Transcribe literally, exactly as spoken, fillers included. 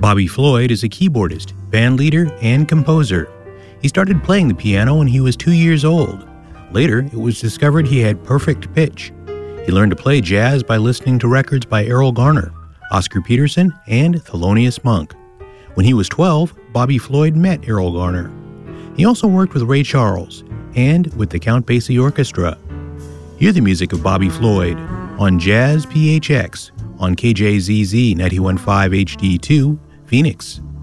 Bobby Floyd is a keyboardist, bandleader, and composer. He started playing the piano when he was two years old. Later, it was discovered he had perfect pitch. He learned to play jazz by listening to records by Erroll Garner, Oscar Peterson, and Thelonious Monk. When he was twelve, Bobby Floyd met Erroll Garner. He also worked with Ray Charles and with the Count Basie Orchestra. Hear the music of Bobby Floyd on Jazz P H X on K J Z Z ninety-one point five H D two, Phoenix.